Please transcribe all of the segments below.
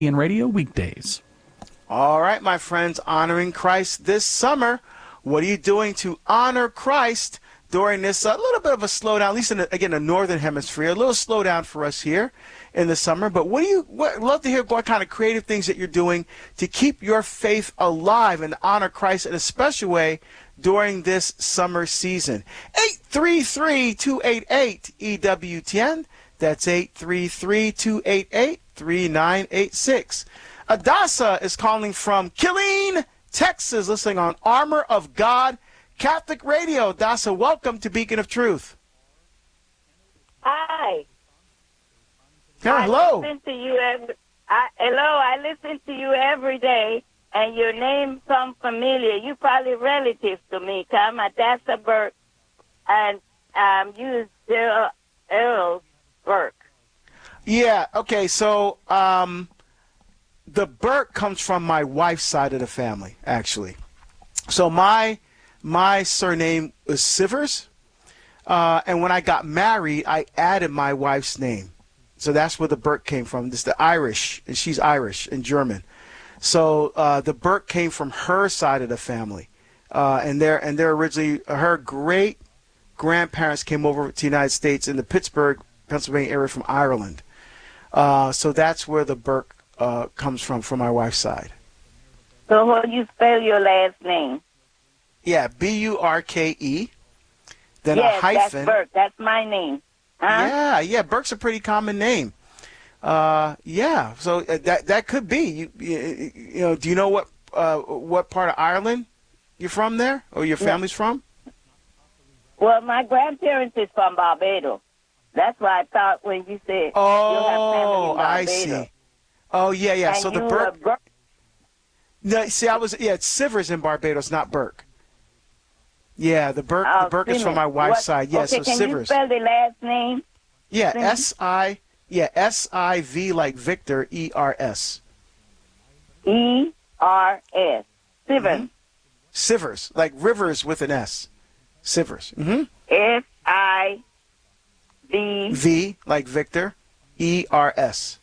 In radio weekdays. All right, my friends, honoring Christ this summer. What are you doing to honor Christ during this little bit of a slowdown, at least in the northern hemisphere, a little slowdown for us here in the summer. But love to hear what kind of creative things that you're doing to keep your faith alive and honor Christ in a special way during this summer season. 833-288-EWTN. That's 833-288-3986. Adasa is calling from Killeen, Texas, listening on Armor of God Catholic Radio. Adasa, welcome to Beacon of Truth. Hi. Hello. I listen to you every day, and your name sounds familiar. You probably relative to me. I'm Adasa Burke, and you Earl Burke. Yeah, okay, so the Burke comes from my wife's side of the family, actually. So my surname is Sivers, and when I got married, I added my wife's name. So that's where the Burke came from. This is the Irish, and she's Irish and German. So the Burke came from her side of the family, and they're originally her great grandparents came over to the United States in the Pittsburgh, Pennsylvania area from Ireland. So that's where the Burke comes from my wife's side. So how do you spell your last name? Yeah, Burke. Then yes, a hyphen. That's Burke. That's my name. Huh? Yeah. Burke's a pretty common name. Yeah. So that could be. You know. Do you know what part of Ireland you're from there, or your family's from? Well, my grandparents is from Barbados. That's why I thought when you said you have family in Barbados. I see. Oh, yeah. And so the Burke. No, see, it's Sivers in Barbados, not Burke. Yeah, the Burke is from my wife's side. Yeah, okay, so can Sivers. You spell the last name? Yeah, S-I-V like Victor, E-R-S. E-R-S. Sivers. Mm-hmm. Sivers, like rivers with an S. Sivers. Mm-hmm. S-I-V. V like Victor, E-R-S.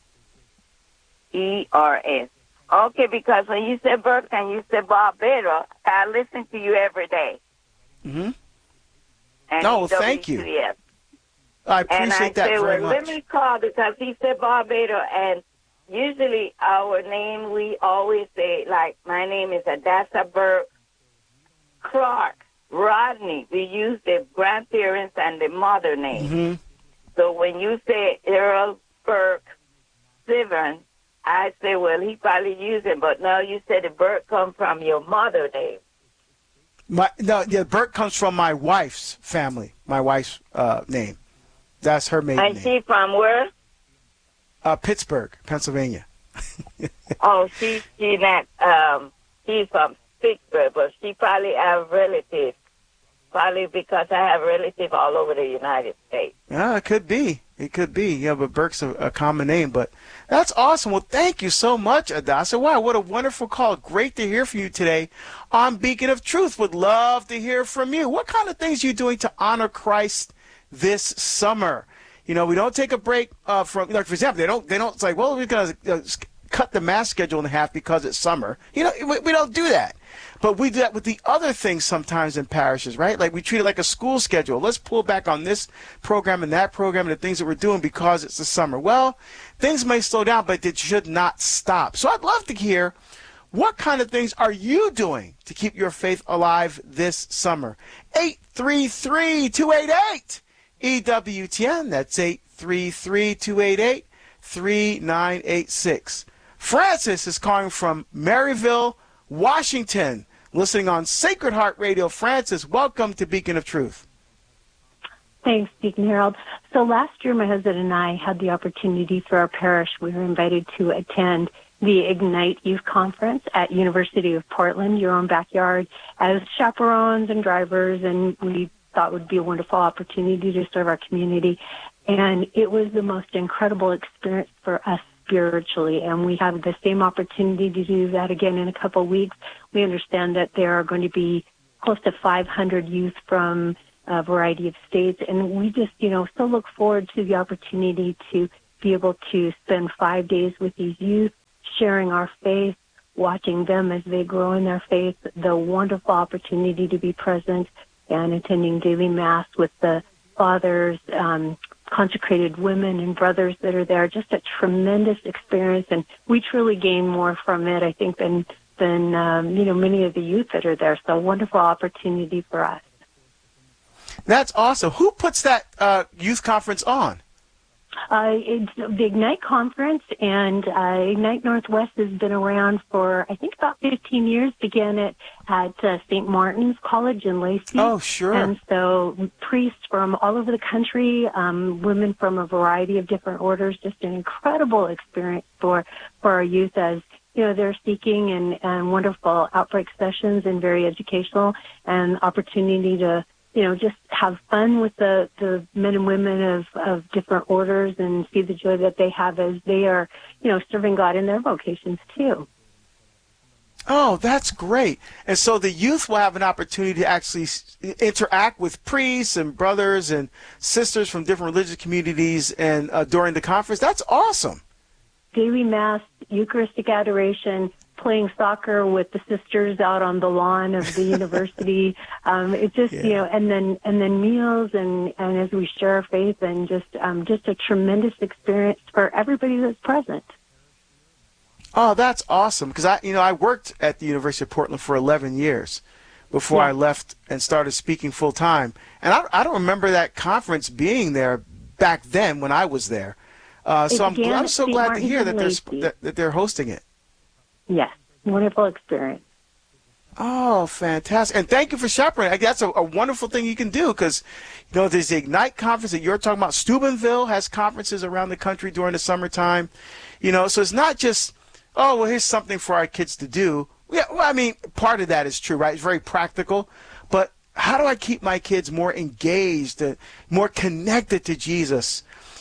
E-R-S. Okay, because when you said Burke and you said Barbados, I listen to you every day. Mm-hmm. And no, thank you. I appreciate that very much. Let me call because he said Barbados, and usually our name, we always say, like, my name is Adasa Burke Clark Rodney. We use the grandparents and the mother name. Mm-hmm. So when you say Earl Burke Sivern, I say, well, he probably used it, but no, you said the Burke come from your mother name. Burke comes from my wife's family, my wife's name. That's her maiden name. And she from where? Pittsburgh, Pennsylvania. Oh, she's from Pittsburgh, but she probably have relatives. Probably because I have relatives all over the United States. Yeah, it could be. It could be. Yeah, but Burke's a common name. But that's awesome. Well, thank you so much, Adasa. Wow, what a wonderful call. Great to hear from you today on Beacon of Truth. Would love to hear from you. What kind of things are you doing to honor Christ this summer? You know, we don't take a break from, like, for example, they don't say, well, we're going to cut the mass schedule in half because it's summer. You know, we don't do that. But we do that with the other things sometimes in parishes, right? Like we treat it like a school schedule. Let's pull back on this program and that program and the things that we're doing because it's the summer. Well, things may slow down, but it should not stop. So I'd love to hear what kind of things are you doing to keep your faith alive this summer? 833-288-EWTN. That's 833-288-3986. Francis is calling from Maryville, Washington, listening on Sacred Heart Radio. Francis, welcome to Beacon of Truth. Thanks, Deacon Harold. So last year, my husband and I had the opportunity through our parish. We were invited to attend the Ignite Youth Conference at University of Portland, your own backyard, as chaperones and drivers, and we thought it would be a wonderful opportunity to serve our community. And it was the most incredible experience for us spiritually, and we have the same opportunity to do that again in a couple of weeks. We understand that there are going to be close to 500 youth from a variety of states, and we just, so look forward to the opportunity to be able to spend 5 days with these youth, sharing our faith, watching them as they grow in their faith, the wonderful opportunity to be present and attending daily Mass with the fathers, consecrated women and brothers that are there. Just a tremendous experience, and we truly gain more from it, I think, than many of the youth that are there. So a wonderful opportunity for us. That's awesome. Who puts that youth conference on? It's the Ignite Conference, and Ignite Northwest has been around for, I think, about 15 years. Began it at St. Martin's College in Lacey. Oh, sure. And so priests from all over the country, women from a variety of different orders, just an incredible experience for our youth as, they're seeking and wonderful outbreak sessions and very educational and opportunity to just have fun with the men and women of different orders and see the joy that they have as they are, serving God in their vocations too. Oh, that's great. And so the youth will have an opportunity to actually interact with priests and brothers and sisters from different religious communities and during the conference. That's awesome. Daily Mass, Eucharistic adoration, playing soccer with the sisters out on the lawn of the university. It's just, and then meals and as we share our faith, and just a tremendous experience for everybody that's present. Oh, that's awesome. Because I worked at the University of Portland for 11 years before I left and started speaking full time. And I don't remember that conference being there back then when I was there. So I'm so glad to hear that they're hosting it. Yes, wonderful experience. Oh, fantastic. And thank you for chaperoning. That's a wonderful thing you can do because, there's the Ignite conference that you're talking about. Steubenville has conferences around the country during the summertime. So it's not just, here's something for our kids to do. Yeah, well, I mean, part of that is true, right? It's very practical. But how do I keep my kids more engaged, more connected to Jesus?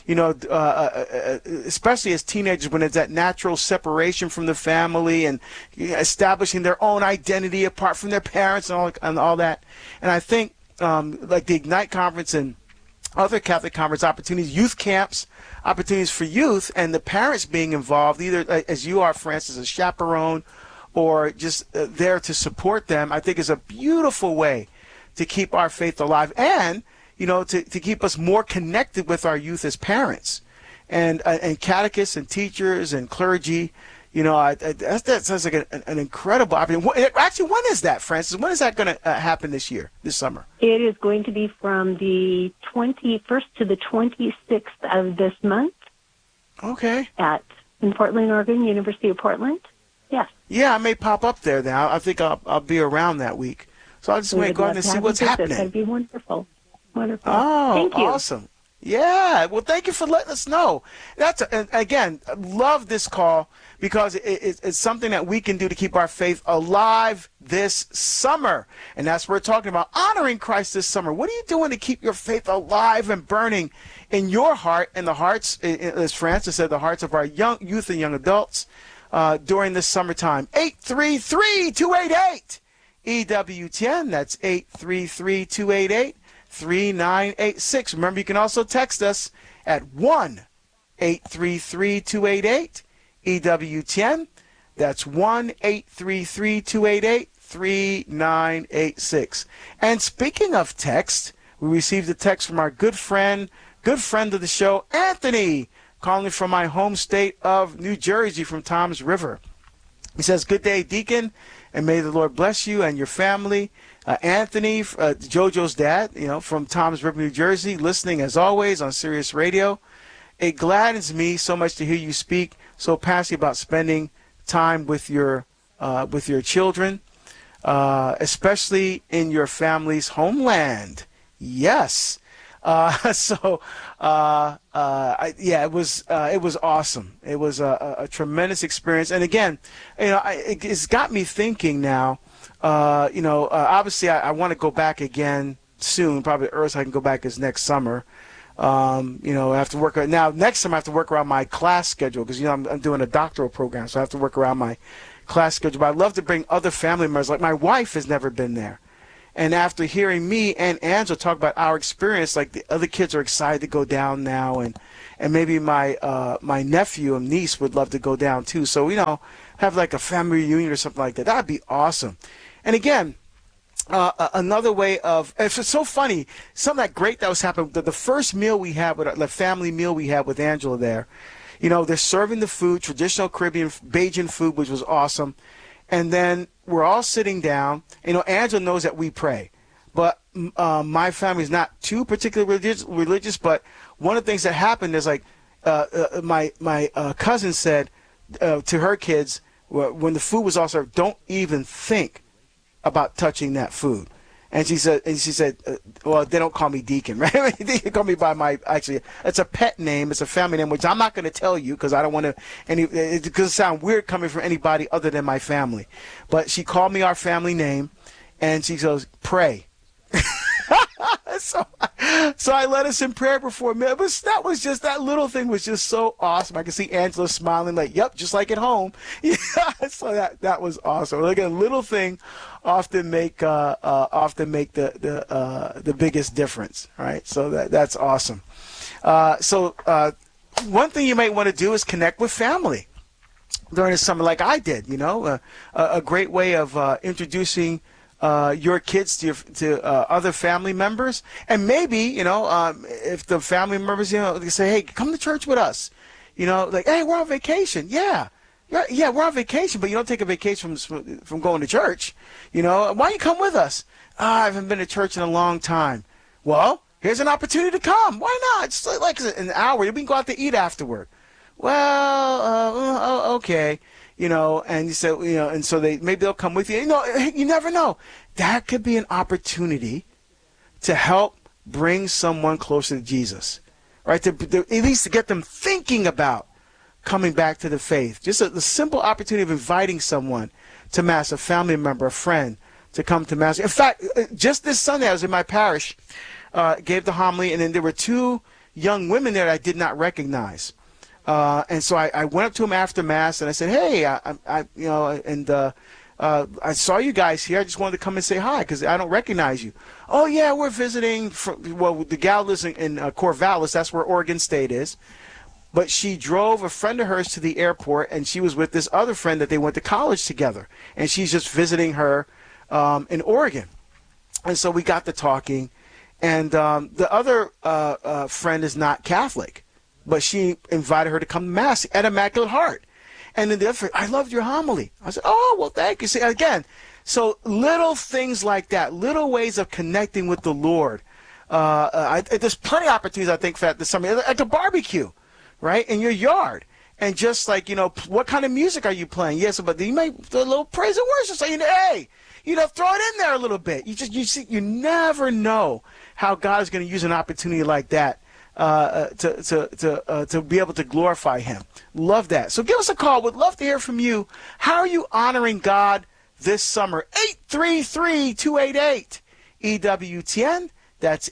Especially as teenagers when it's that natural separation from the family and establishing their own identity apart from their parents and all that. And I think like the Ignite Conference and other Catholic conference opportunities, youth camps, opportunities for youth, and the parents being involved, either as you are, Francis, as a chaperone or just there to support them, I think is a beautiful way to keep our faith alive and to keep us more connected with our youth as parents and catechists and teachers and clergy. That sounds like an incredible opportunity. Actually, when is that, Francis? When is that going to happen this summer? It is going to be from the 21st to the 26th of this month. Okay. In Portland, Oregon, University of Portland. Yes. Yeah, I may pop up there now. I think I'll be around that week. So I'll just go ahead and see what's happening. That'd be wonderful. Wonderful. Oh, thank you. Awesome. Yeah. Well, thank you for letting us know. Again, I love this call because it's something that we can do to keep our faith alive this summer. And that's what we're talking about, honoring Christ this summer. What are you doing to keep your faith alive and burning in your heart and the hearts, as Francis said, the hearts of our young youth and young adults during this summertime? 833-288 EWTN. That's 833-288 3986. Remember, you can also text us at 1-833-288 EWTN. That's 1-833-288 3986. And speaking of text, we received a text from our good friend of the show, Anthony, calling from my home state of New Jersey from Toms River. He says, "Good day, Deacon, and may the Lord bless you and your family." Anthony, JoJo's dad, from Toms River, New Jersey, listening as always on Sirius Radio. It gladdens me so much to hear you speak so passionately about spending time with your children, especially in your family's homeland. Yes. It was awesome. It was a tremendous experience. And again, it's got me thinking now. Obviously I want to go back again soon. Probably the earliest I can go back is next summer. I have to work now. Next summer I have to work around my class schedule because I'm doing a doctoral program, so I have to work around my class schedule. But I'd love to bring other family members. Like my wife has never been there. And after hearing me and Angela talk about our experience, like the other kids are excited to go down now, and and maybe my my nephew and niece would love to go down too. So have like a family reunion or something like that. That'd be awesome. And again, another way of, it's so funny, something that great that was happening. The first meal we had, the family meal we had with Angela there, they're serving the food, traditional Caribbean Bajan food, which was awesome. And then we're all sitting down. Angela knows that we pray, but my family is not too particularly religious. But one of the things that happened is like my cousin said to her kids when the food was all served, don't even think about touching that food. And she said, well, they don't call me Deacon, right? They call me by actually, it's a pet name. It's a family name, which I'm not going to tell you because I don't want to, because it sounds weird coming from anybody other than my family. But she called me our family name, and she goes, pray. So I led us in prayer before a minute. But that little thing was just so awesome. I could see Angela smiling like, yep, just like at home. Yeah, so that was awesome. Like a little thing often make the biggest difference, right? So that's awesome. One thing you might want to do is connect with family during the summer, like I did. A great way of introducing your kids to other family members, and maybe if the family members they say, hey, come to church with us, like, hey, we're on vacation. Yeah, we're on vacation, but you don't take a vacation from going to church. Why don't you come with us? I haven't been to church in a long time. Well, here's an opportunity to come. Why not? It's like an hour. We can go out to eat afterward. Well, okay. And you said, and so maybe they'll come with you. You never know. That could be an opportunity to help bring someone closer to Jesus, right? To at least to get them thinking about coming back to the faith. Just the simple opportunity of inviting someone to Mass, a family member, a friend, to come to Mass. In fact, just this Sunday, I was in my parish, gave the homily, and then there were two young women there that I did not recognize. And so I went up to him after Mass and I said, hey, I saw you guys here. I just wanted to come and say hi because I don't recognize you. Oh, yeah, we're visiting the gal lives in Corvallis. That's where Oregon State is. But she drove a friend of hers to the airport, and she was with this other friend that they went to college together. And she's just visiting her in Oregon. And so we got to talking. And the other friend is not Catholic, but she invited her to come to Mass at Immaculate Heart. And then the other friend, I loved your homily. I said, oh, well, thank you. See, again, so little things like that, little ways of connecting with the Lord. There's plenty of opportunities, I think, for that this summer, like a barbecue, right, in your yard. And just like, what kind of music are you playing? Yes, but you might do a little praise and worship. So, hey, throw it in there a little bit. You never know how God is going to use an opportunity like that to be able to glorify Him. Love that. So give us a call. Would love to hear from you. How are you honoring God this summer? 833-288-EWTN. That's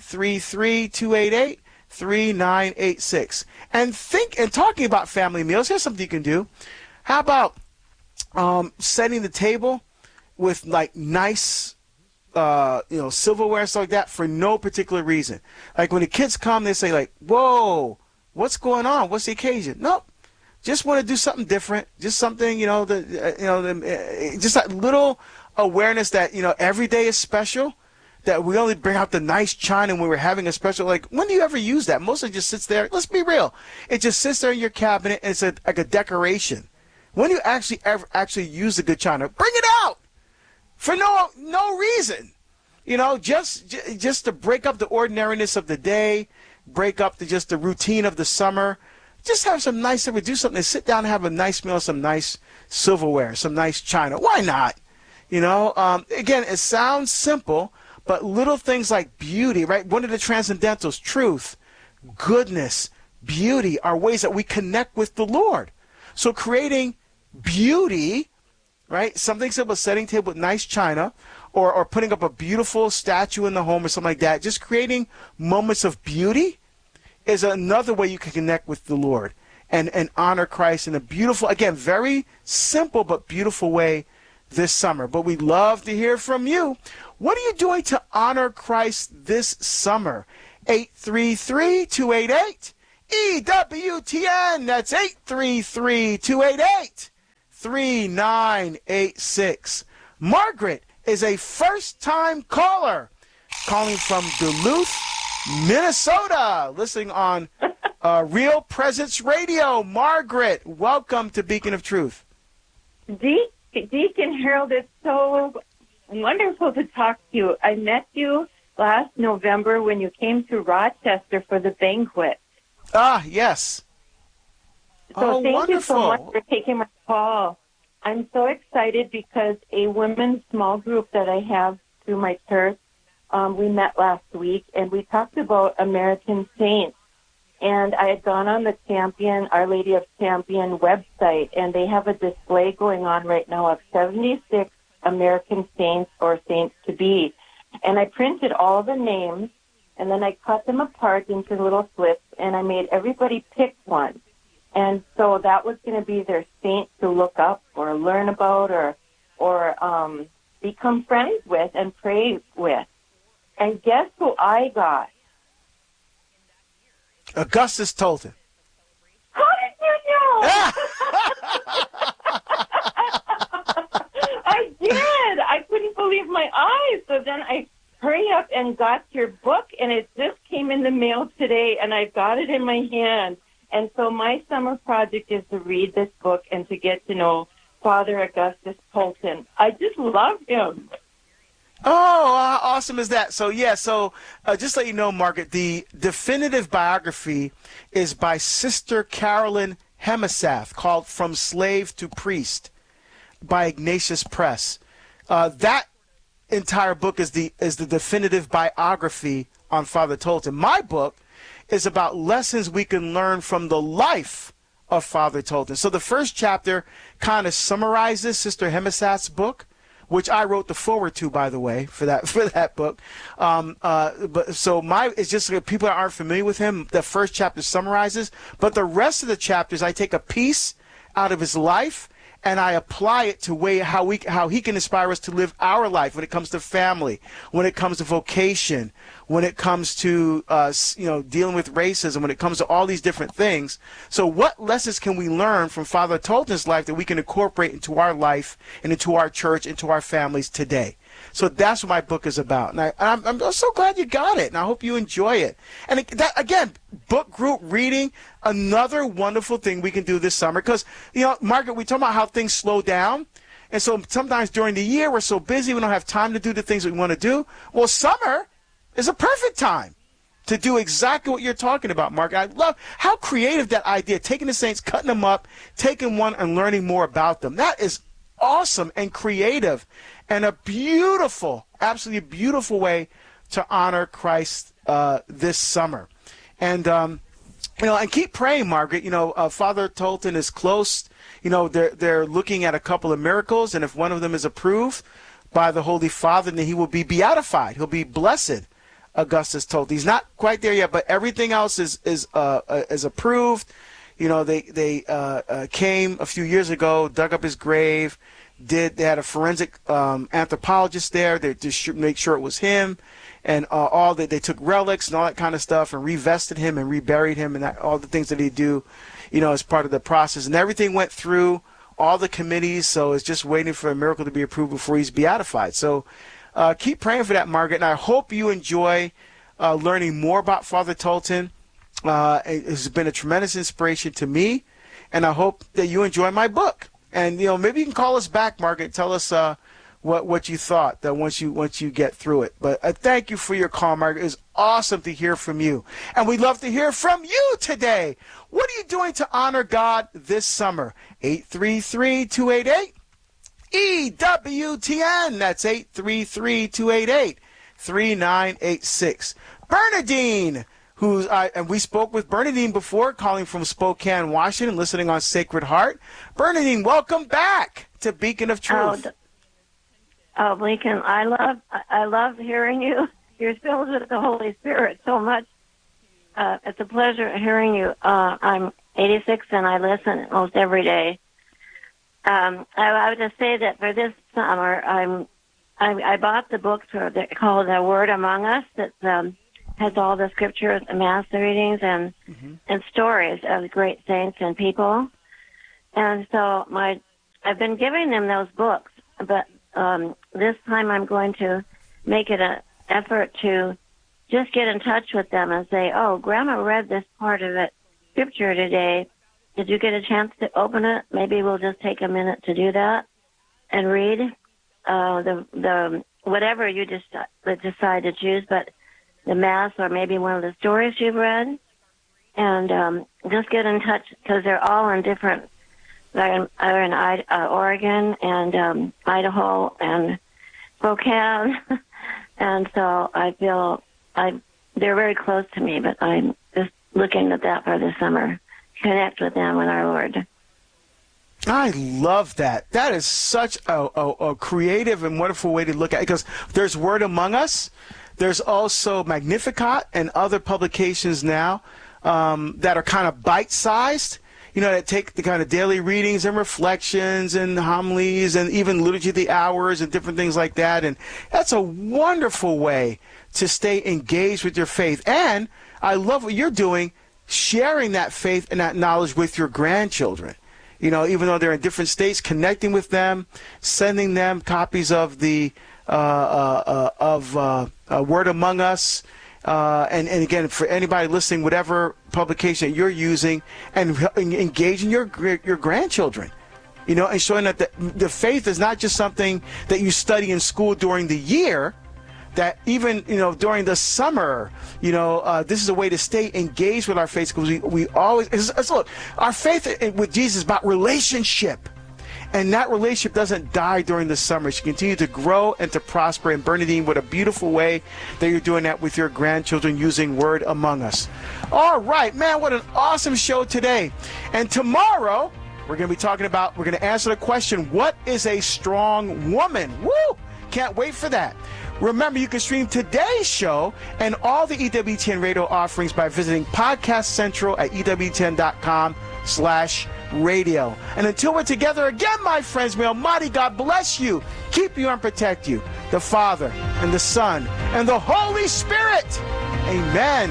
833-288-3986. And talking about family meals, here's something you can do. How about setting the table with like nice silverware and stuff like that for no particular reason. Like when the kids come, they say like, whoa, what's going on? What's the occasion? Nope. Just want to do something different. Just something, just that little awareness that, every day is special, that we only bring out the nice china when we're having a special, like, when do you ever use that? Most of it just sits there. Let's be real. It just sits there in your cabinet and it's like a decoration. When do you actually use the good china? Bring it out! For no reason, just to break up the ordinariness of the day, break up just the routine of the summer. Just have some nice, do something, sit down and have a nice meal, some nice silverware, some nice china. Why not? Again, it sounds simple, but little things like beauty, right? One of the transcendentals, truth, goodness, beauty are ways that we connect with the Lord. So creating beauty, right? Something simple, setting table with nice china, or putting up a beautiful statue in the home or something like that. Just creating moments of beauty is another way you can connect with the Lord and honor Christ in a beautiful, again, very simple but beautiful way this summer. But we'd love to hear from you. What are you doing to honor Christ this summer? 833-288 EWTN. That's 833-288-3986. Margaret is a first-time caller calling from Duluth, Minnesota, listening on Real Presence Radio. Margaret, welcome to Beacon of Truth. Deacon Harold, it's so wonderful to talk to you. I met you last November when you came to Rochester for the banquet. Ah, yes. So thank wonderful. you so much for taking my call. I'm so excited because a women's small group that I have through my church, we met last week, and we talked about American saints. And I had gone on the Our Lady of Champion website, and they have a display going on right now of 76 American saints or saints to be. And I printed all the names, and then I cut them apart into little slips, and I made everybody pick one. And so that was going to be their saint to look up or learn about or become friends with and pray with. And guess who I got? Augustus Tolton. How did you know? I did. I couldn't believe my eyes. So then I hurry up and got your book, and it just came in the mail today, and I've got it in my hand. And so my summer project is to read this book and to get to know Father Augustus Tolton. I just love him. Oh, how awesome is that? So, just to let you know, Margaret, the definitive biography is by Sister Carolyn Hemisath, called From Slave to Priest by Ignatius Press. That entire book is the definitive biography on Father Tolton. My book is about lessons we can learn from the life of Father Tolton. So the first chapter kind of summarizes Sister Hemisath's book, which I wrote the foreword to, by the way, for that book. It's just like people that aren't familiar with him. The first chapter summarizes, but the rest of the chapters, I take a piece out of his life and I apply it to how he can inspire us to live our life when it comes to family, when it comes to vocation, when it comes to dealing with racism, when it comes to all these different things. So what lessons can we learn from Father Tolton's life that we can incorporate into our life and into our church, into our families today? So that's what my book is about. And I'm so glad you got it, and I hope you enjoy it. And again, book group reading, another wonderful thing we can do this summer. Because, Margaret, we talk about how things slow down. And so sometimes during the year, we're so busy, we don't have time to do the things that we want to do. Well, summer is a perfect time to do exactly what you're talking about, Margaret. I love how creative that idea, taking the saints, cutting them up, taking one and learning more about them. That is awesome and creative and a beautiful, absolutely beautiful way to honor Christ this summer. And, and keep praying, Margaret. Father Tolton is close. They're looking at a couple of miracles, and if one of them is approved by the Holy Father, then he will be beatified. He'll be blessed, Augustus Tolton. He's not quite there yet, but everything else is approved. They came a few years ago, dug up his grave. They had a forensic anthropologist there to make sure it was him, and they took relics and all that kind of stuff and revested him and reburied him and all the things that he do, as part of the process. And everything went through all the committees, so it's just waiting for a miracle to be approved before he's beatified. So keep praying for that, Margaret, and I hope you enjoy learning more about Father Tolton. It has been a tremendous inspiration to me, and I hope that you enjoy my book. And maybe you can call us back, Margaret, and tell us what you thought that once you get through it. But thank you for your call, Margaret. It's awesome to hear from you, and we'd love to hear from you today. What are you doing to honor God this summer? 833-288-EWTN. That's 833-288-3986. Bernadine, and we spoke with Bernadine before, calling from Spokane, Washington, listening on Sacred Heart. Bernadine, welcome back to Beacon of Truth. Oh, Beacon, I love hearing you. You're filled with the Holy Spirit so much. It's a pleasure hearing you. I'm 86 and I listen almost every day. I would just say that for this summer, I bought the book called The Word Among Us. That's has all the scriptures, mass readings, and stories of great saints and people. And so I've been giving them those books, but this time I'm going to make it an effort to just get in touch with them and say, oh, Grandma read this part of it, scripture today. Did you get a chance to open it? Maybe we'll just take a minute to do that and read the whatever you decide to choose, but the mass or maybe one of the stories you've read, and just get in touch because they're all in different. They're in Oregon and Idaho and Spokane, and so I feel they're very close to me. But I'm just looking at that for the summer. Connect with them with our Lord. I love that. That is such a creative and wonderful way to look at it, because there's Word Among Us. There's also Magnificat and other publications now that are kind of bite-sized, that take the kind of daily readings and reflections and homilies and even Liturgy of the Hours and different things like that. And that's a wonderful way to stay engaged with your faith. And I love what you're doing, sharing that faith and that knowledge with your grandchildren. Even though they're in different states, connecting with them, sending them copies of the Word Among Us, and again, for anybody listening, whatever publication that you're using, and engaging your grandchildren, and showing that the faith is not just something that you study in school during the year. That even, during the summer, this is a way to stay engaged with our faith, because we always, look, our faith with Jesus is about relationship. And that relationship doesn't die during the summer. It should continue to grow and to prosper. And Bernadine, what a beautiful way that you're doing that with your grandchildren using Word Among Us. All right, man, what an awesome show today. And tomorrow, we're going to answer the question, what is a strong woman? Woo! Can't wait for that. Remember, you can stream today's show and all the EWTN radio offerings by visiting Podcast Central at EWTN.com/radio. And until we're together again, my friends, may Almighty God bless you, keep you and protect you, the Father and the Son and the Holy Spirit. Amen.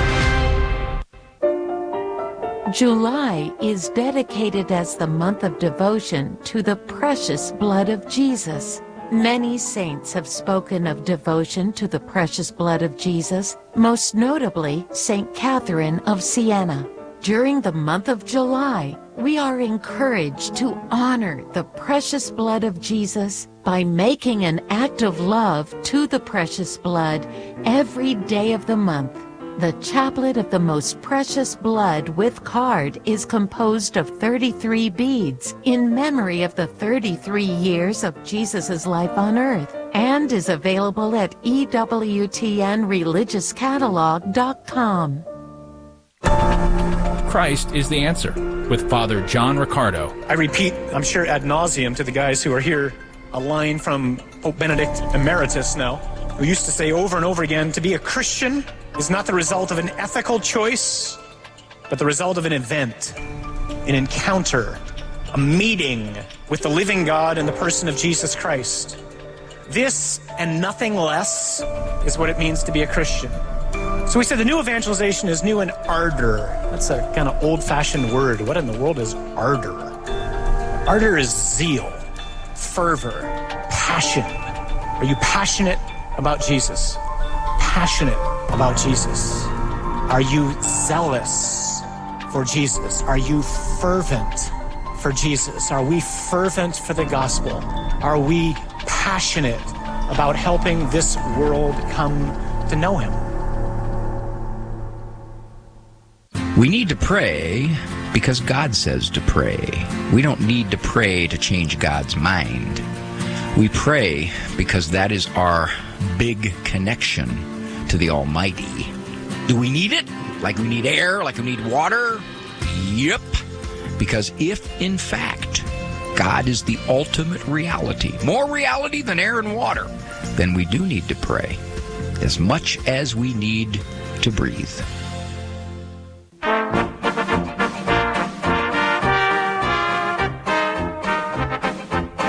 July is dedicated as the month of devotion to the precious blood of Jesus. Many saints have spoken of devotion to the precious blood of Jesus, most notably St. Catherine of Siena. During the month of July, we are encouraged to honor the precious blood of Jesus by making an act of love to the precious blood every day of the month. The Chaplet of the Most Precious Blood with card is composed of 33 beads in memory of the 33 years of Jesus' life on earth, and is available at EWTNReligiousCatalog.com. Christ is the answer, with Father John Riccardo. I repeat, I'm sure ad nauseum to the guys who are here, a line from Pope Benedict Emeritus now, who used to say over and over again, to be a Christian is not the result of an ethical choice, but the result of an event, an encounter, a meeting with the living God in the person of Jesus Christ. This and nothing less is what it means to be a Christian. So we said the new evangelization is new in ardor. That's a kind of old-fashioned word. What in the world is ardor? Ardor is zeal, fervor, passion. Are you passionate about Jesus? Passionate about Jesus? Are you zealous for Jesus? Are you fervent for Jesus? Are we fervent for the gospel? Are we passionate about helping this world come to know him? We need to pray because God says to pray. We don't need to pray to change God's mind. We pray because that is our big connection to the Almighty. Do we need it? Like we need air? Like we need water? Yep. Because if, in fact, God is the ultimate reality, more reality than air and water, then we do need to pray as much as we need to breathe.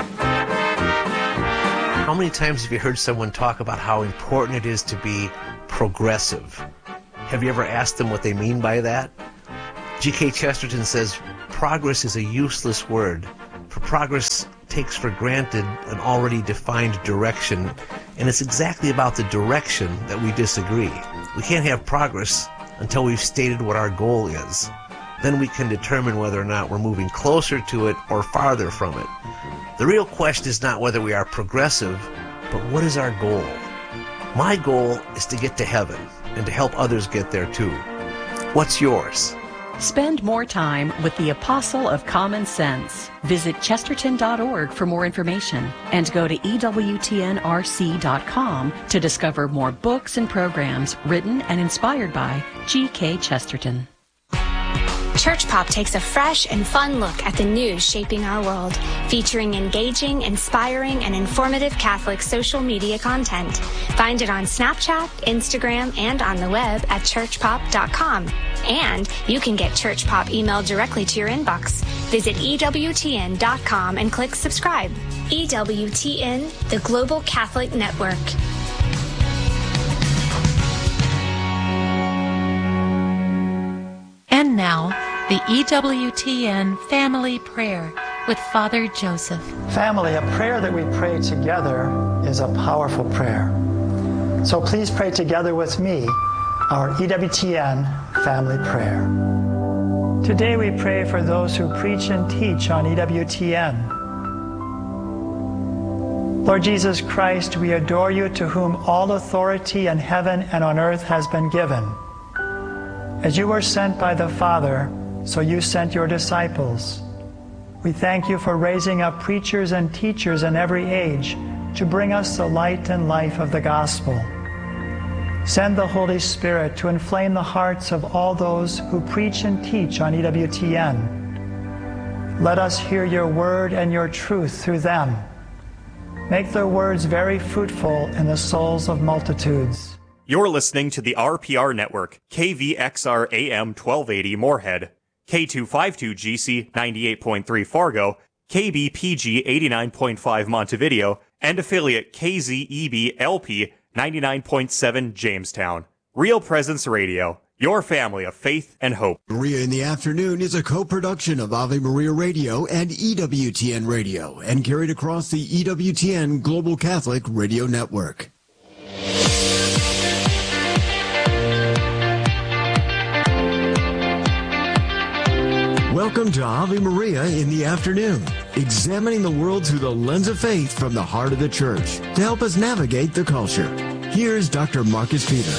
How many times have you heard someone talk about how important it is to be progressive. Have you ever asked them what they mean by that? G.K. Chesterton says, progress is a useless word, for progress takes for granted an already defined direction, and it's exactly about the direction that we disagree. We can't have progress until we've stated what our goal is. Then we can determine whether or not we're moving closer to it or farther from it. The real question is not whether we are progressive, but what is our goal? My goal is to get to heaven and to help others get there too. What's yours? Spend more time with the Apostle of Common Sense. Visit chesterton.org for more information and go to EWTNRC.com to discover more books and programs written and inspired by G.K. Chesterton. Church Pop takes a fresh and fun look at the news shaping our world, featuring engaging, inspiring, and informative Catholic social media content. Find it on Snapchat, Instagram, and on the web at churchpop.com. And you can get Church Pop emailed directly to your inbox. Visit EWTN.com and click subscribe. EWTN, the Global Catholic Network. And now, the EWTN Family Prayer with Father Joseph. Family, a prayer that we pray together is a powerful prayer. So please pray together with me our EWTN Family Prayer. Today we pray for those who preach and teach on EWTN. Lord Jesus Christ, we adore you, to whom all authority in heaven and on earth has been given. As you were sent by the Father, so you sent your disciples. We thank you for raising up preachers and teachers in every age to bring us the light and life of the gospel. Send the Holy Spirit to inflame the hearts of all those who preach and teach on EWTN. Let us hear your word and your truth through them. Make their words very fruitful in the souls of multitudes. You're listening to the RPR Network, KVXR AM 1280 Moorhead, K252GC 98.3 Fargo, KBPG 89.5 Montevideo, and affiliate KZEB LP 99.7 Jamestown. Real Presence Radio, your family of faith and hope. Maria in the Afternoon is a co-production of Ave Maria Radio and EWTN Radio, and carried across the EWTN Global Catholic Radio Network. Welcome to Ave Maria in the Afternoon, examining the world through the lens of faith from the heart of the Church to help us navigate the culture. Here's Dr. Marcus Peter.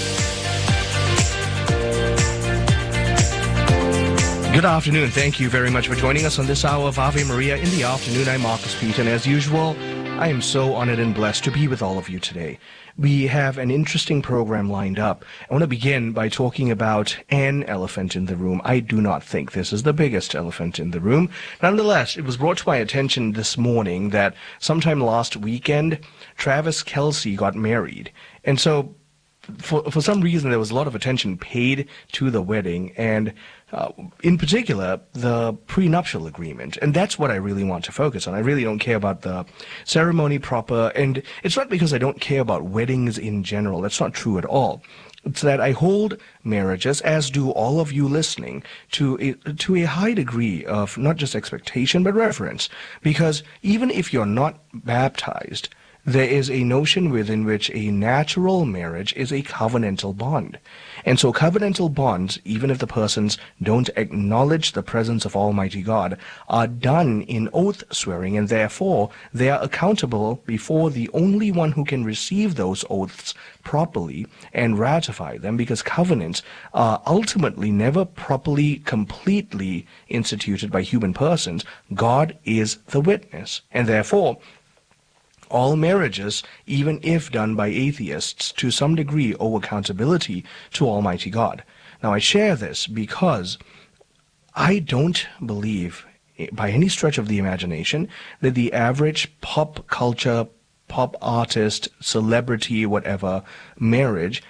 Good afternoon. Thank you very much for joining us on this hour of Ave Maria in the Afternoon. I'm Marcus Peter, and as usual, I am so honored and blessed to be with all of you today. We have an interesting program lined up. I want to begin by talking about an elephant in the room. I do not think this is the biggest elephant in the room. Nonetheless, it was brought to my attention this morning that sometime last weekend, Travis Kelce got married. And so for some reason, there was a lot of attention paid to the wedding, and in particular, the prenuptial agreement. And that's what I really want to focus on. I really don't care about the ceremony proper, and it's not because I don't care about weddings in general. That's not true at all. It's that I hold marriages, as do all of you listening, to a high degree of not just expectation, but reverence. Because even if you're not baptized, there is a notion within which a natural marriage is a covenantal bond. And so covenantal bonds, even if the persons don't acknowledge the presence of Almighty God, are done in oath swearing, and therefore they are accountable before the only one who can receive those oaths properly and ratify them, because covenants are ultimately never properly, completely instituted by human persons. God is the witness, and therefore all marriages, even if done by atheists, to some degree owe accountability to Almighty God. Now, I share this because I don't believe, by any stretch of the imagination, that the average pop culture, pop artist, celebrity, whatever, marriage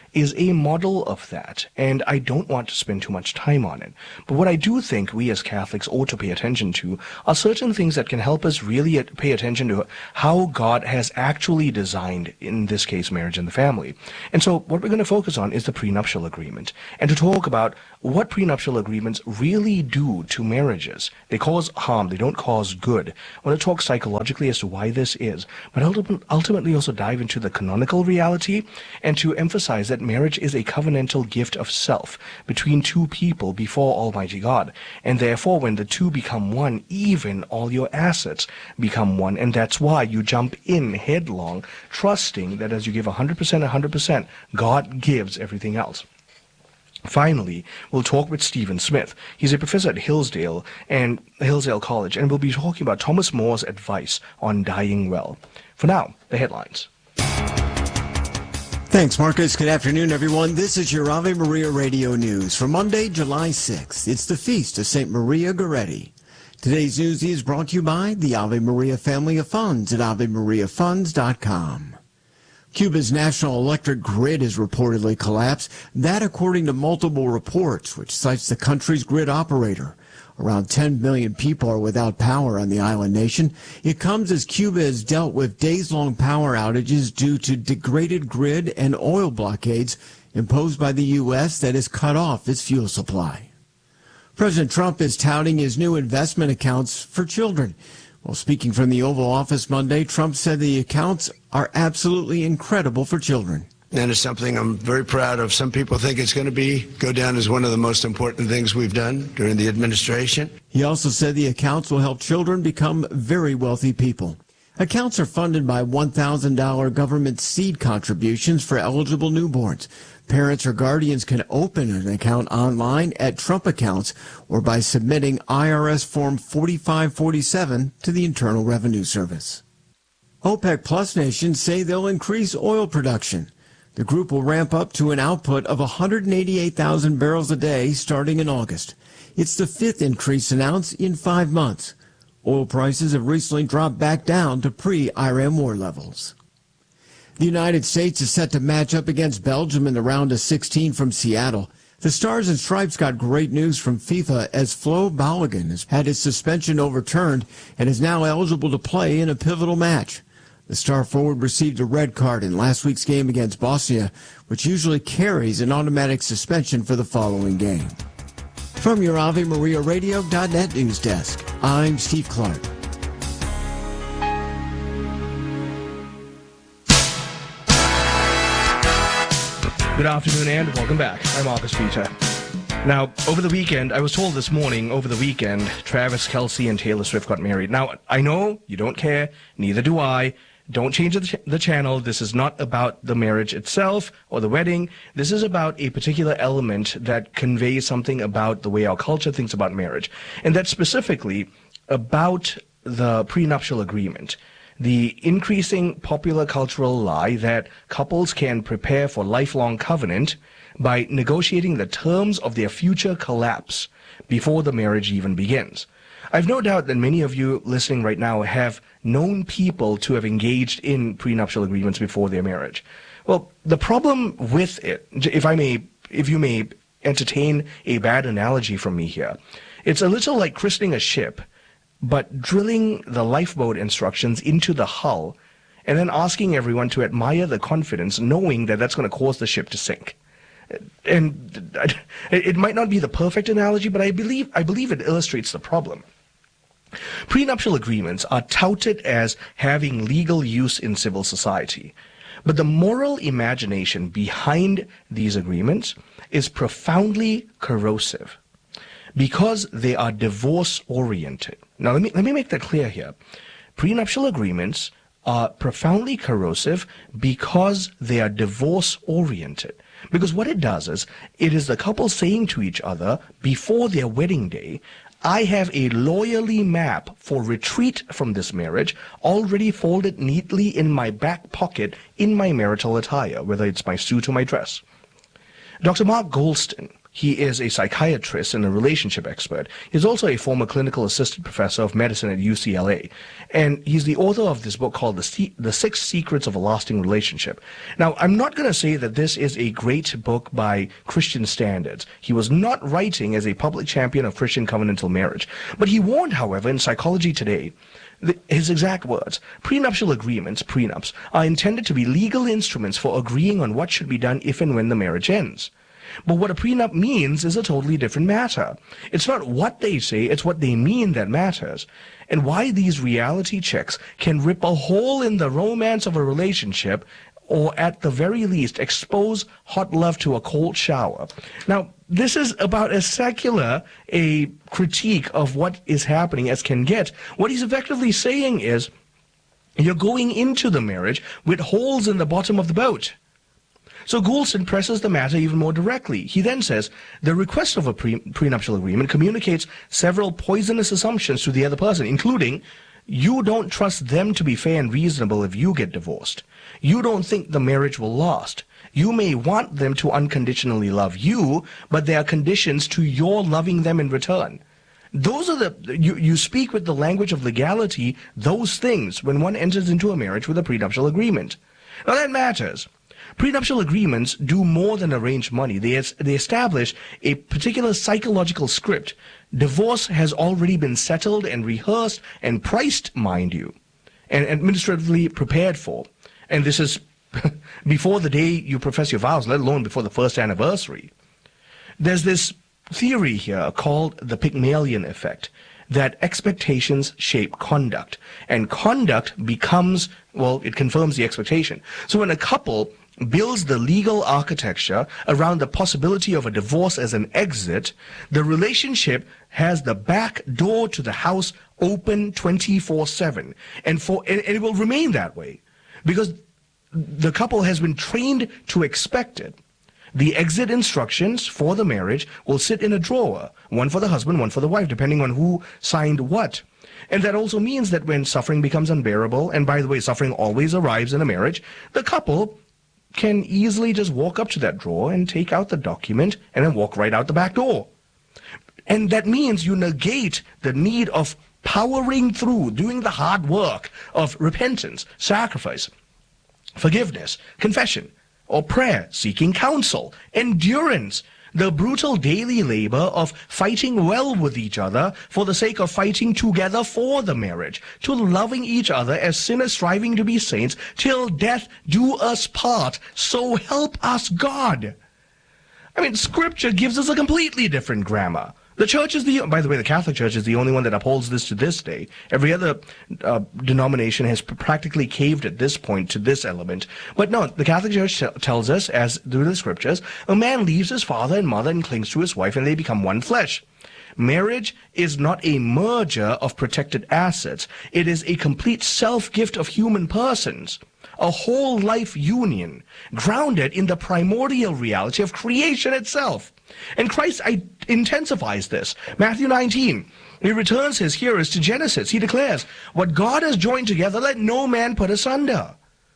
is a model of that, and I don't want to spend too much time on it. But what I do think we as Catholics ought to pay attention to are certain things that can help us really pay attention to how God has actually designed, in this case, marriage and the family. And so what we're going to focus on is the prenuptial agreement, and to talk about what prenuptial agreements really do to marriages. They cause harm, they don't cause good. I want to talk psychologically as to why this is, but ultimately also dive into the canonical reality and to emphasize that marriage is a covenantal gift of self between two people before Almighty God. And therefore, when the two become one, even all your assets become one. And that's why you jump in headlong, trusting that as you give 100%, God gives everything else. Finally, we'll talk with Stephen Smith. He's a professor at Hillsdale College, and we'll be talking about Thomas More's advice on dying well. For now, the headlines. Thanks, Marcus. Good afternoon, everyone. This is your Ave Maria Radio News for Monday, July 6th. It's the feast of St. Maria Goretti. Today's news is brought to you by the Ave Maria Family of Funds at AveMariaFunds.com. Cuba's national electric grid has reportedly collapsed. That according to multiple reports, which cites the country's grid operator. Around 10 million people are without power on the island nation. It comes as Cuba has dealt with days-long power outages due to degraded grid and oil blockades imposed by the U.S. that has cut off its fuel supply. President Trump is touting his new investment accounts for children. While speaking from the Oval Office Monday, Trump said the accounts are absolutely incredible for children. And it's something I'm very proud of. Some people think it's going to go down as one of the most important things we've done during the administration. He also said the accounts will help children become very wealthy people. Accounts are funded by $1,000 government seed contributions for eligible newborns. Parents or guardians can open an account online at Trump Accounts or by submitting IRS Form 4547 to the Internal Revenue Service. OPEC Plus nations say they'll increase oil production. The group will ramp up to an output of 188,000 barrels a day starting in August. It's the fifth increase announced in 5 months. Oil prices have recently dropped back down to pre-Iran war levels. The United States is set to match up against Belgium in the round of 16 from Seattle. The Stars and Stripes got great news from FIFA as Flo Balogun has had his suspension overturned and is now eligible to play in a pivotal match. The star forward received a red card in last week's game against Bosnia, which usually carries an automatic suspension for the following game. From your AveMariaRadio.net news desk, I'm Steve Clark. Good afternoon and welcome back. I'm Marcus Peter. Now, over the weekend, I was told this morning, Travis Kelce and Taylor Swift got married. Now, I know you don't care, neither do I. Don't change the channel. This is not about the marriage itself or the wedding. This is about a particular element that conveys something about the way our culture thinks about marriage. And that's specifically about the prenuptial agreement. The increasing popular cultural lie that couples can prepare for lifelong covenant by negotiating the terms of their future collapse before the marriage even begins. I've no doubt that many of you listening right now have known people to have engaged in prenuptial agreements before their marriage. Well, the problem with it, if you may entertain a bad analogy from me here, it's a little like christening a ship, but drilling the lifeboat instructions into the hull and then asking everyone to admire the confidence, knowing that that's going to cause the ship to sink. And it might not be the perfect analogy, but I believe it illustrates the problem. Prenuptial agreements are touted as having legal use in civil society, but the moral imagination behind these agreements is profoundly corrosive because they are divorce-oriented. Now, let me make that clear here. Prenuptial agreements are profoundly corrosive because they are divorce-oriented. Because what it does is, it is the couple saying to each other before their wedding day, I have a lawyerly map for retreat from this marriage already folded neatly in my back pocket in my marital attire, whether it's my suit or my dress. Dr. Mark Goldstein, He is a psychiatrist and a relationship expert. He's also a former clinical assistant professor of medicine at UCLA. And he's the author of this book called The 6 Secrets of a Lasting Relationship. Now, I'm not going to say that this is a great book by Christian standards. He was not writing as a public champion of Christian covenantal marriage. But he warned, however, in Psychology Today, his exact words, prenuptial agreements, prenups, are intended to be legal instruments for agreeing on what should be done if and when the marriage ends. But what a prenup means is a totally different matter. It's not what they say, it's what they mean that matters. And why these reality checks can rip a hole in the romance of a relationship, or at the very least expose hot love to a cold shower. Now, this is about as secular a critique of what is happening as can get. What he's effectively saying is, you're going into the marriage with holes in the bottom of the boat. So Goulston presses the matter even more directly. He then says, the request of a prenuptial agreement communicates several poisonous assumptions to the other person, including, you don't trust them to be fair and reasonable if you get divorced. You don't think the marriage will last. You may want them to unconditionally love you, but there are conditions to your loving them in return. Those are you speak with the language of legality, those things, when one enters into a marriage with a prenuptial agreement. Now that matters. Prenuptial agreements do more than arrange money. They establish a particular psychological script. Divorce has already been settled and rehearsed and priced, mind you, and administratively prepared for. And this is before the day you profess your vows, let alone before the first anniversary. There's this theory here called the Pygmalion effect, that expectations shape conduct, and conduct becomes, well, it confirms the expectation. So when a couple builds the legal architecture around the possibility of a divorce as an exit, the relationship has the back door to the house open 24/7, and it will remain that way because the couple has been trained to expect it. The exit instructions for the marriage will sit in a drawer, one for the husband, one for the wife, depending on who signed what. And that also means that when suffering becomes unbearable, and by the way, suffering always arrives in a marriage, the couple can easily just walk up to that drawer and take out the document and then walk right out the back door. And that means you negate the need of powering through, doing the hard work of repentance, sacrifice, forgiveness, confession, or prayer, seeking counsel, endurance, the brutal daily labor of fighting well with each other for the sake of fighting together for the marriage, to loving each other as sinners striving to be saints, till death do us part, so help us God. I mean, Scripture gives us a completely different grammar. The church is by the way, the Catholic Church is the only one that upholds this to this day. Every other denomination has practically caved at this point to this element. But no, the Catholic Church tells us, as do the Scriptures, a man leaves his father and mother and clings to his wife, and they become one flesh. Marriage is not a merger of protected assets. It is a complete self-gift of human persons. A whole life union, grounded in the primordial reality of creation itself. And Christ intensifies this. Matthew 19, he returns his hearers to Genesis. He declares, what God has joined together, let no man put asunder.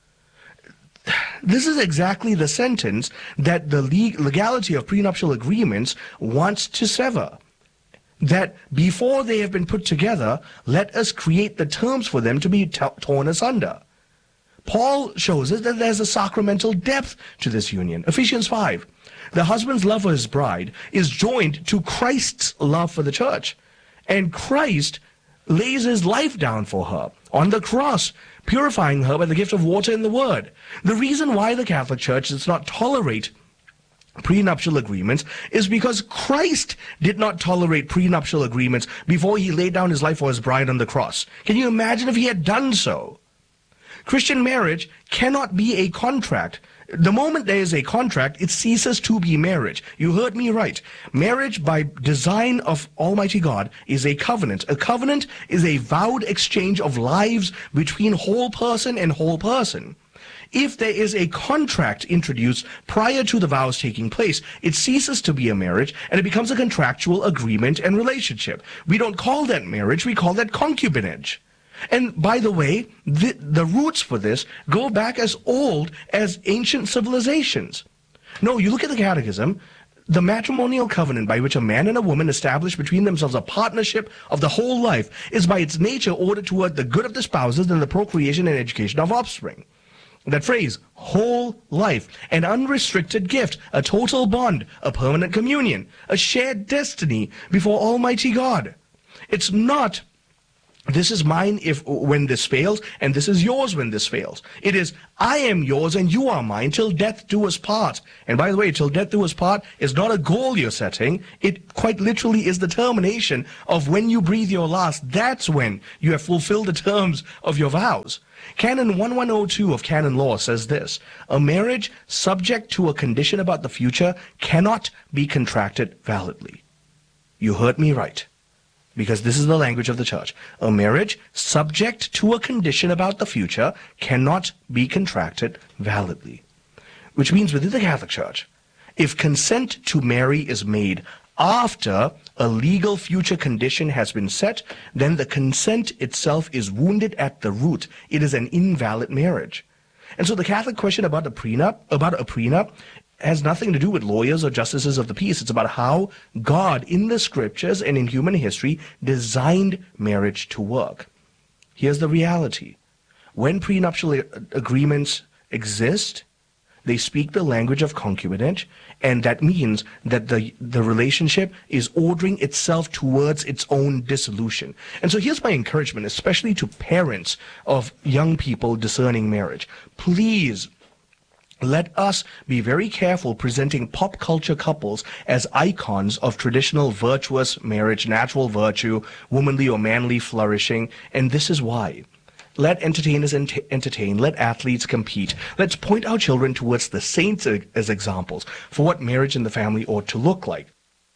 This is exactly the sentence that the legality of prenuptial agreements wants to sever. That before they have been put together, let us create the terms for them to be torn asunder. Paul shows us that there's a sacramental depth to this union. Ephesians 5. The husband's love for his bride is joined to Christ's love for the church. And Christ lays his life down for her on the cross, purifying her by the gift of water and the word. The reason why the Catholic Church does not tolerate prenuptial agreements is because Christ did not tolerate prenuptial agreements before he laid down his life for his bride on the cross. Can you imagine if he had done so? Christian marriage cannot be a contract. The moment there is a contract, it ceases to be marriage. You heard me right. Marriage, by design of Almighty God, is a covenant. A covenant is a vowed exchange of lives between whole person and whole person. If there is a contract introduced prior to the vows taking place, it ceases to be a marriage and it becomes a contractual agreement and relationship. We don't call that marriage, we call that concubinage. And by the way, the roots for this go back as old as ancient civilizations. No, you look at the Catechism, The matrimonial covenant by which a man and a woman establish between themselves a partnership of the whole life is by its nature ordered toward the good of the spouses and the procreation and education of offspring. That phrase, whole life, an unrestricted gift, a total bond, a permanent communion, a shared destiny before Almighty God. It's not, this is mine when this fails, and this is yours when this fails. It is, I am yours and you are mine till death do us part. And by the way, till death do us part is not a goal you're setting. It quite literally is the termination of when you breathe your last. That's when you have fulfilled the terms of your vows. Canon 1102 of canon law says this: a marriage subject to a condition about the future cannot be contracted validly. You heard me right, because this is the language of the church. A marriage subject to a condition about the future cannot be contracted validly. Which means within the Catholic Church, if consent to marry is made after a legal future condition has been set, then the consent itself is wounded at the root. It is an invalid marriage. And so the Catholic question about a prenup has nothing to do with lawyers or justices of the peace. It's about how God in the scriptures and in human history designed marriage to work. Here's the reality. When prenuptial agreements exist, they speak the language of concubinage, and that means that the relationship is ordering itself towards its own dissolution. And so here's my encouragement, especially to parents of young people discerning marriage. Please, let us be very careful presenting pop culture couples as icons of traditional virtuous marriage, natural virtue, womanly or manly flourishing, and this is why. Let entertainers entertain. Let athletes compete. Let's point our children towards the saints as examples for what marriage in the family ought to look like.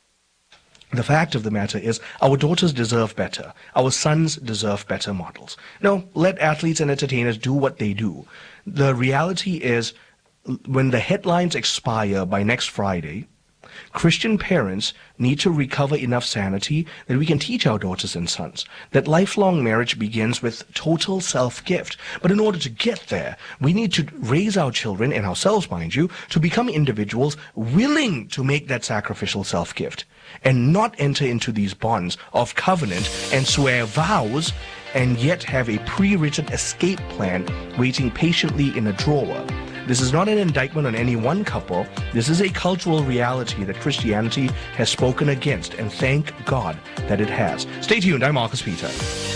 The fact of the matter is, our daughters deserve better. Our sons deserve better models. No, let athletes and entertainers do what they do. The reality is, when the headlines expire by next Friday, Christian parents need to recover enough sanity that we can teach our daughters and sons that lifelong marriage begins with total self-gift. But in order to get there, we need to raise our children, and ourselves, mind you, to become individuals willing to make that sacrificial self-gift and not enter into these bonds of covenant and swear vows and yet have a pre-written escape plan waiting patiently in a drawer. This is not an indictment on any one couple. This is a cultural reality that Christianity has spoken against, and thank God that it has. Stay tuned. I'm Marcus Peter.